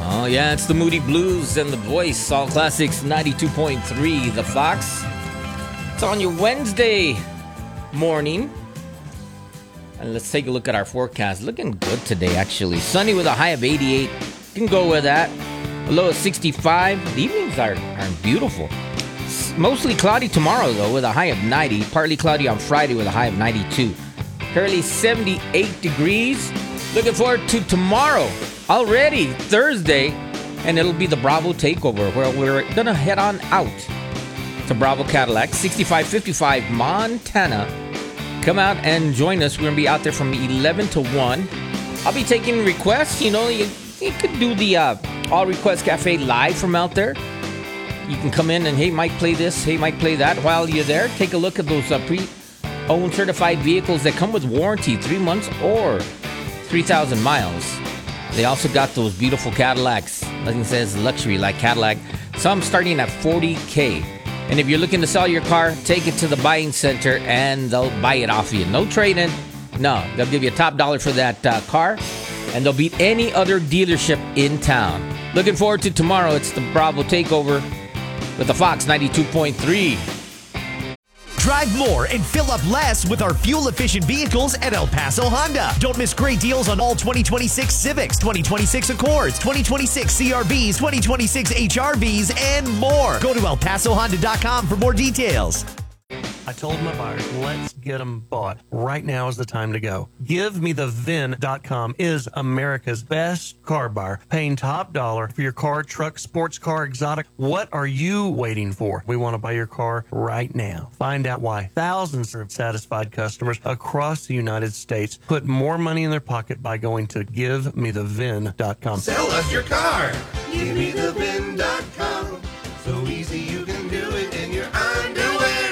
Oh, yeah, it's the Moody Blues and the Voice, All Classics 92.3, The Fox. It's on your Wednesday morning. And let's take a look at our forecast. Looking good today, actually. Sunny with a high of 88. Can go with that. A low of 65. The evenings are beautiful. Mostly cloudy tomorrow, though, with a high of 90. Partly cloudy on Friday with a high of 92. Currently 78 degrees. Looking forward to tomorrow. Already Thursday. And it'll be the Bravo Takeover, where we're going to head on out to Bravo Cadillac, 6555 Montana. Come out and join us. We're going to be out there from 11 to 1. I'll be taking requests. You know, you could do the All Request Cafe live from out there. You can come in and, hey, Mike, play this. Hey, Mike, play that. While you're there, take a look at those pre-owned certified vehicles that come with warranty, 3 months or 3,000 miles. They also got those beautiful Cadillacs. Nothing says luxury like Cadillac. Some starting at $40K. And if you're looking to sell your car, take it to the buying center and they'll buy it off you. No trade-in. No, they'll give you a top dollar for that car. And they'll beat any other dealership in town. Looking forward to tomorrow. It's the Bravo Takeover with the Fox 92.3. Drive more and fill up less with our fuel-efficient vehicles at El Paso Honda. Don't miss great deals on all 2026 Civics, 2026 Accords, 2026 CRVs, 2026 HRVs, and more. Go to ElPasoHonda.com for more details. I told my buyers, let's get them bought. Right now is the time to go. GiveMeTheVin.com is America's best car buyer, paying top dollar for your car, truck, sports car, exotic. What are you waiting for? We want to buy your car right now. Find out why thousands of satisfied customers across the United States put more money in their pocket by going to GiveMeTheVin.com. Sell us your car. GiveMeTheVin.com. So easy you can do it in your underwear.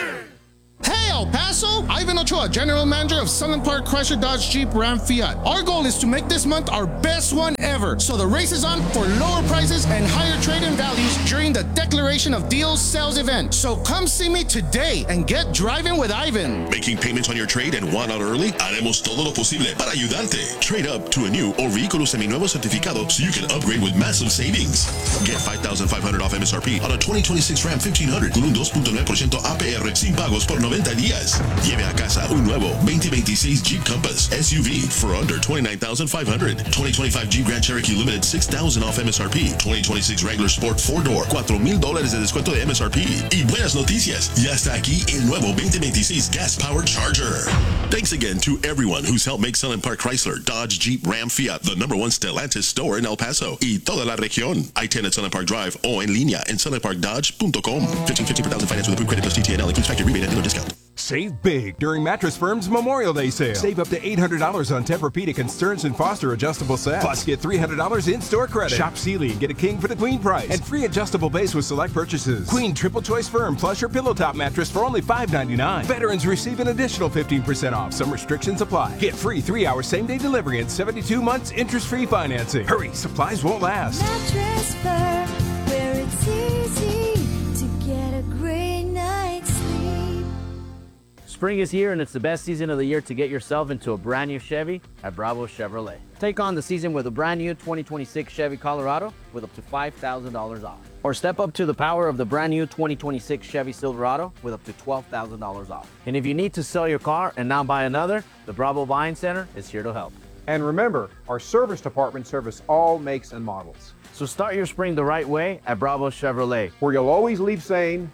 Hey, El Paso! Ivan Ochoa, General Manager of Sunland Park Chrysler Dodge Jeep Ram Fiat. Our goal is to make this month our best one ever. So the race is on for lower prices and higher trade-in values during the Declaration of Deals sales event. So come see me today and get driving with Ivan. Making payments on your trade and want out early? Haremos todo lo posible para ayudarte. Trade up to a new or vehículo seminuevo certificado so you can upgrade with massive savings. Get $5,500 off MSRP on a 2026 Ram 1500 con un 2.9% APR sin pagos por 90 días. Lleve a casa un nuevo 2026 Jeep Compass SUV for under $29,500. 2025 Jeep Grand Cherokee Limited $6,000 off MSRP. 2026 Wrangler Sport 4-Door $4,000 de descuento de MSRP. Y buenas noticias, ya está aquí el nuevo 2026 Gas Powered Charger. Thanks again to everyone who's helped make Sunland Park Chrysler, Dodge, Jeep, Ram, Fiat the #1 Stellantis store in El Paso y toda la región. I-10 at Sunland Park Drive o en línea en sunlandparkdodge.com. 1550 per thousand finance with approved credit plus TTNL includes factory rebate and dealer discount. Save big during Mattress Firm's Memorial Day sale. Save up to $800 on Tempur-Pedic and Stearns & Foster adjustable sets. Plus, get $300 in-store credit. Shop Sealy and get a king for the queen price. And free adjustable base with select purchases. Queen Triple Choice Firm Plush or Pillow Top mattress for only $5.99. Veterans receive an additional 15% off. Some restrictions apply. Get free 3-hour same-day delivery and 72 months interest-free financing. Hurry, supplies won't last. Mattress Firm, where it's easy to get a great night's sleep. Spring is here and it's the best season of the year to get yourself into a brand new Chevy at Bravo Chevrolet. Take on the season with a brand new 2026 Chevy Colorado with up to $5,000 off. Or step up to the power of the brand new 2026 Chevy Silverado with up to $12,000 off. And if you need to sell your car and now buy another, the Bravo Buying Center is here to help. And remember, our service department service all makes and models. So start your spring the right way at Bravo Chevrolet, where you'll always leave saying,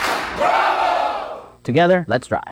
Bravo! Together, let's drive.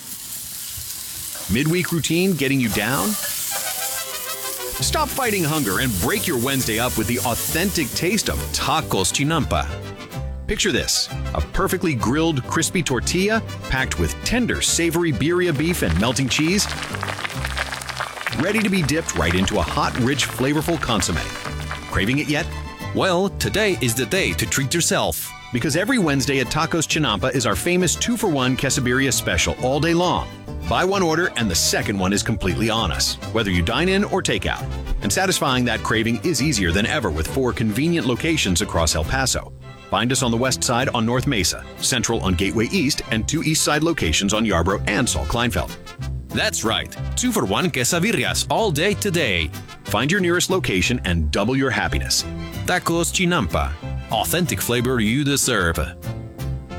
Midweek routine getting you down? Stop fighting hunger and break your Wednesday up with the authentic taste of Tacos Chinampa. Picture this, a perfectly grilled, crispy tortilla packed with tender, savory birria beef and melting cheese, ready to be dipped right into a hot, rich, flavorful consomme. Craving it yet? Well, today is the day to treat yourself. Because every Wednesday at Tacos Chinampa is our famous 2-for-1 quesadilla special all day long. Buy one order and the second one is completely on us, whether you dine in or take out. And satisfying that craving is easier than ever with 4 convenient locations across El Paso. Find us on the west side on North Mesa, central on Gateway East, and 2 east side locations on Yarborough and Saul Kleinfeld. That's right, 2-for-1 quesadillas all day today. Find your nearest location and double your happiness. Tacos Chinampa. Authentic flavor you deserve.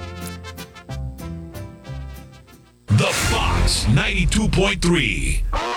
The Fox 92.3.